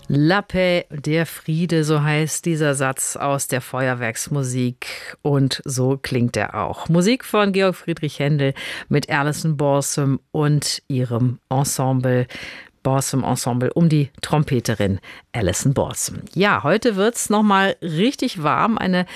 La Paix, der Friede, so heißt dieser Satz aus der Feuerwerksmusik. Und so klingt er auch. Musik von Georg Friedrich Händel mit Alison Balsam und ihrem Ensemble. Balsam Ensemble um die Trompeterin Alison Balsam. Ja, heute wird's nochmal richtig warm. Eine